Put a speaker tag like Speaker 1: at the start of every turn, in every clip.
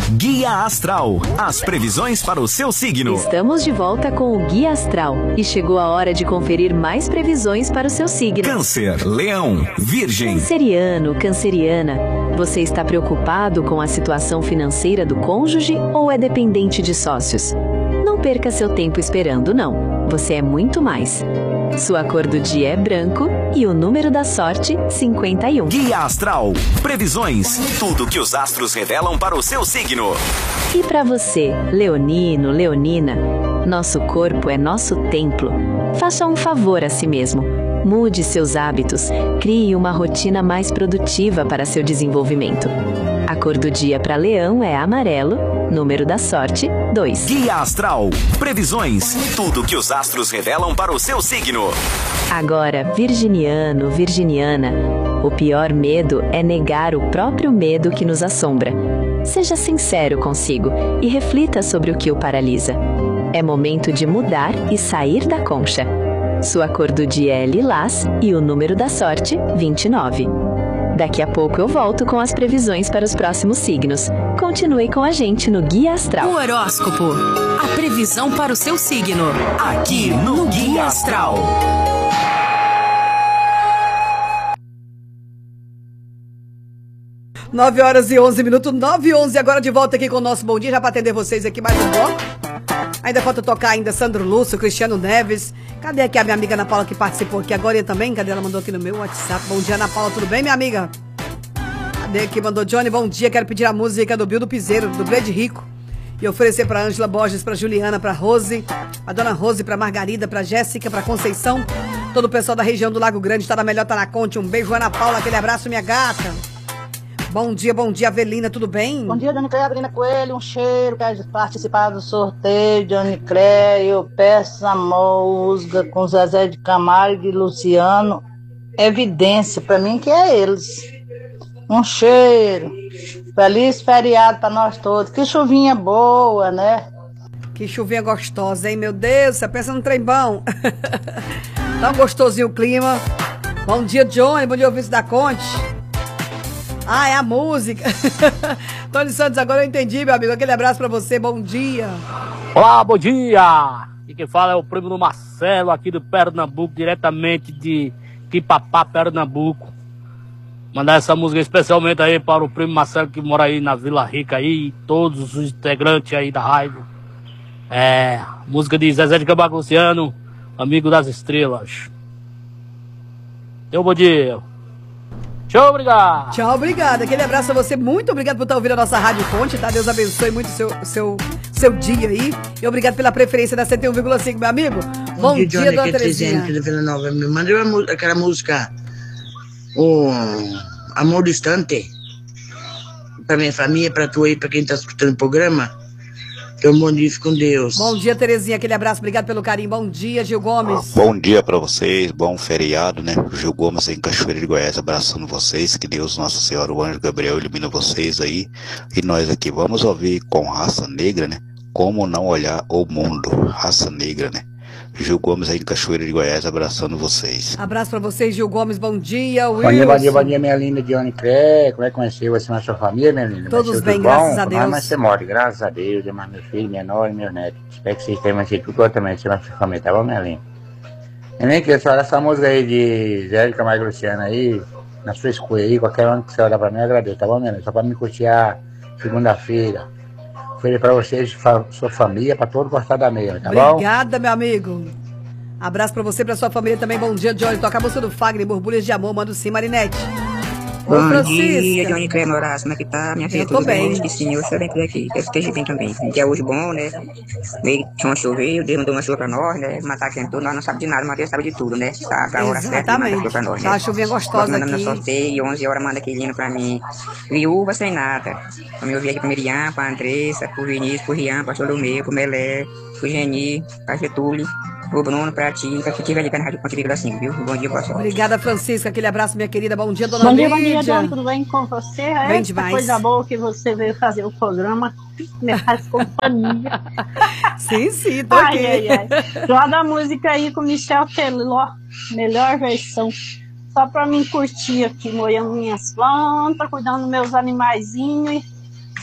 Speaker 1: Guia Astral, as previsões para o seu signo.
Speaker 2: Estamos de volta com o Guia Astral e chegou a hora de conferir mais previsões para o seu signo.
Speaker 1: Câncer, Leão, Virgem.
Speaker 2: Canceriano, canceriana, você está preocupado com a situação financeira do cônjuge ou é dependente de sócios? Não perca seu tempo esperando, não. Você é muito mais. Sua cor do dia é branco e o número da sorte, 51.
Speaker 1: Guia Astral, previsões, tudo que os astros revelam para o seu signo.
Speaker 2: E para você, leonino, leonina, nosso corpo é nosso templo. Faça um favor a si mesmo. Mude seus hábitos, crie uma rotina mais produtiva para seu desenvolvimento. A cor do dia para Leão é amarelo, número da sorte, 2.
Speaker 1: Guia Astral, previsões, tudo que os astros revelam para o seu signo.
Speaker 2: Agora, virginiano, virginiana, o pior medo é negar o próprio medo que nos assombra. Seja sincero consigo e reflita sobre o que o paralisa. É momento de mudar e sair da concha. Sua cor do dia é lilás e o número da sorte, 29. Daqui a pouco eu volto com as previsões para os próximos signos. Continue com a gente no Guia Astral.
Speaker 3: O horóscopo, a previsão para o seu signo,
Speaker 1: Aqui no Guia Astral.
Speaker 4: Nove horas e 11 minutos, 9h11, agora de volta aqui com o nosso Bom Dia, já para atender vocês aqui mais um bloco. Ainda falta tocar ainda Sandro Lúcio, Cristiano Neves. Cadê aqui a minha amiga Ana Paula que participou aqui agora também? Cadê? Ela mandou aqui no meu WhatsApp. Bom dia, Ana Paula, tudo bem, minha amiga? Cadê aqui? Mandou Johnny, bom dia, quero pedir a música do Bill do Piseiro, do Grande Rico. E oferecer pra Ângela Borges, pra Juliana, pra Rose, a dona Rose, pra Margarida, pra Jéssica, pra Conceição. Todo o pessoal da região do Lago Grande, tá na melhor, tá na Conte. Um beijo, Ana Paula, aquele abraço, minha gata. Bom dia, Avelina, tudo bem?
Speaker 5: Bom dia, Dona Clebrina Coelho, um cheiro, quero participar do sorteio, Johnny Clé, eu peço a música com Zezé de Camargo e Luciano, evidência pra mim que é eles. Um cheiro, feliz feriado pra nós todos, que chuvinha boa, né?
Speaker 4: Que chuvinha gostosa, hein, meu Deus, você pensa num trem bom. Tão gostosinho o clima. Bom dia, Johnny, bom dia, ouvinte da Conte. Ah, é a música. Tony Santos, agora eu entendi, meu amigo. Aquele abraço pra você, bom dia.
Speaker 6: Olá, bom dia. E quem fala é o primo do Marcelo, aqui do Pernambuco, diretamente de Quipapá, Pernambuco. Mandar essa música especialmente aí para o primo Marcelo, que mora aí na Vila Rica aí, e todos os integrantes aí da rádio. Música de Zezé de Camargo Luciano, Amigo das Estrelas. Teu bom dia. Tchau, obrigado.
Speaker 4: Tchau, obrigado. Aquele abraço a você. Muito obrigado por estar ouvindo a nossa Rádio Fonte, tá? Deus abençoe muito o seu dia aí. E obrigado pela preferência da 101,5, meu amigo. Bom dia, dona Terezinha.
Speaker 7: Me manda aquela música, o Amor Distante, pra minha família, pra tu aí, pra quem tá escutando o programa. Então, bom dia, fique com Deus.
Speaker 4: Bom dia, Terezinha. Aquele abraço. Obrigado pelo carinho. Bom dia, Gil Gomes.
Speaker 8: Bom dia pra vocês. Bom feriado, né? Gil Gomes em Cachoeira de Goiás abraçando vocês. Que Deus, Nossa Senhora, o Anjo Gabriel ilumina vocês aí. E nós aqui vamos ouvir com Raça Negra, né? Como não olhar o mundo. Raça Negra, né? Gil Gomes aí em Cachoeira de Goiás abraçando vocês.
Speaker 4: Abraço pra vocês, Gil Gomes. Bom dia, Wilson.
Speaker 9: Bom dia, minha linda Dione Cré. Como é que conheceu você na sua família, minha linda?
Speaker 4: Todos bem, graças a Deus.
Speaker 9: Mas você mora, graças a Deus. Mais meu filho, minha nora e meus netos. Espero que vocês tenham tudo também, você na sua família, tá bom, minha linda? Eu nem quero falar essa música aí de Zé de Camargo Luciano aí, na sua escolha aí, qualquer ano que você olhar pra mim, eu agradeço, tá bom, minha linda? Só pra me curtir a segunda-feira. Foi pra vocês, sua família, pra todo gostar da meia, tá bom?
Speaker 4: Obrigada, meu amigo. Abraço pra você e pra sua família também. Bom dia, Johnny. Toca a música do Fagner, Borbulhas de Amor. Manda sim, Marinete.
Speaker 10: Bom dia, Johnny Clé Moraes. Como é que tá? Minha filha, tudo
Speaker 4: bem.
Speaker 10: Que sim, eu estou bem por aqui. Que eu esteja bem também. Um dia hoje bom, né? Meio tinha uma chuva, Deus mandou uma chuva pra nós, né? Matar quem tudo, nós não sabemos de nada, mas Deus sabe de tudo, né? Tá a hora certa, manda chuva pra nós, né?
Speaker 4: Tá a chuvinha gostosa aqui.
Speaker 10: No sorteio, 11 horas manda aquele hino pra mim. Viúva sem nada. Pra me ouvir aqui pro Miriam, pra Andressa, pro Vinícius, pro Rian, pra Solomeu, pro Melé, pro Geni, pra Getúlio. O Bruno, pra ti, pra quem tiver ligando na Rádio Ponte Vírgula 5, viu? Bom dia, boa sorte.
Speaker 4: Obrigada, Francisca. Aquele abraço, minha querida. Bom dia, dona
Speaker 11: Lídia. Bom dia, Dona. Tudo bem com você?
Speaker 4: Bem demais.
Speaker 11: Coisa boa que você veio fazer o programa. Me faz companhia.
Speaker 4: Sim, tô aqui.
Speaker 11: Ai. Joga a música aí com Michel Teló. Melhor versão. Só pra mim curtir aqui, molhando minhas plantas, cuidando dos meus animaizinhos.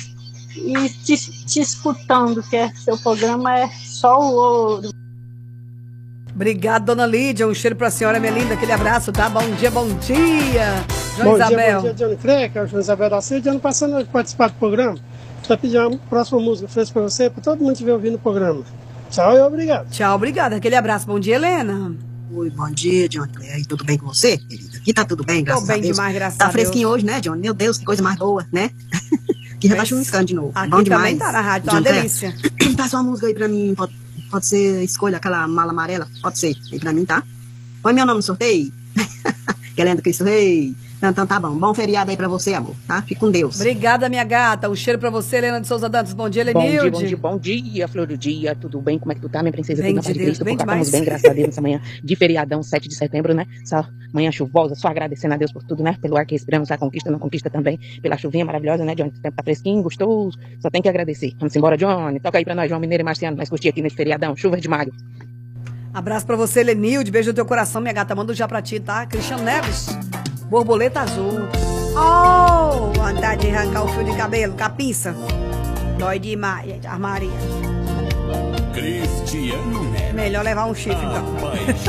Speaker 11: e te escutando, que seu programa é só o ouro.
Speaker 4: Obrigada, dona Lídia. Um cheiro pra senhora, minha linda. Aquele abraço, tá? Bom dia, bom dia. João Isabel.
Speaker 12: Bom dia, Johnny Freca. É o João Isabel da Silva. Ano passando a participar do programa. Tá pedindo a próxima música. Ofereço pra você, pra todo mundo que estiver ouvindo o programa. Tchau e obrigado.
Speaker 4: Tchau, obrigada. Aquele abraço. Bom dia, Helena.
Speaker 13: Oi, bom dia, Johnny. E aí, tudo bem com você, querida? Aqui tá tudo bem, graças a Deus.
Speaker 4: Tô bem demais, graças a Deus.
Speaker 13: Tá fresquinho hoje, né, Johnny? Meu Deus, que coisa mais boa, né? Que rebaixou um escândalo de novo.
Speaker 4: Aqui
Speaker 13: bom demais.
Speaker 4: também tá na rádio, tá uma delícia.
Speaker 13: Passa uma música aí pra mim, pode ser, escolha aquela mala amarela, pode ser, aí pra mim, tá? Põe meu nome no sorteio. Querendo Cristo Rei. Então tá bom. Bom feriado aí pra você, amor, tá? Fique com Deus.
Speaker 4: Obrigada, minha gata. Um cheiro pra você, Helena de Souza Dantas. Bom dia, Lenilde.
Speaker 14: Bom dia, Flor do Dia. Tudo bem? Como é que tu tá, minha princesa?
Speaker 4: Bem
Speaker 14: Tudo na paz
Speaker 4: de
Speaker 14: de Cristo?
Speaker 4: Deus, bem
Speaker 14: Estamos
Speaker 4: demais.
Speaker 14: bem, graças a Deus, essa manhã de feriadão, 7 de setembro, né? Essa manhã chuvosa, só agradecendo a Deus por tudo, né? Pelo ar que respiramos, a conquista, não conquista também, pela chuvinha maravilhosa, né, Johnny? O tempo tá fresquinho, gostoso, só tem que agradecer. Vamos embora, Johnny. Toca aí pra nós, João Mineiro e Marciano, nós curtir aqui nesse feriadão, chuva de mago.
Speaker 4: Abraço pra você, Lenilde. Beijo no teu coração, minha gata. Mando já pra ti, tá? Cristiano Neves. Borboleta azul. Oh, vontade de arrancar o fio de cabelo. Capiça. Dói demais, gente. Armaria.
Speaker 1: Cristiano Neves.
Speaker 4: Melhor levar um chifre, então.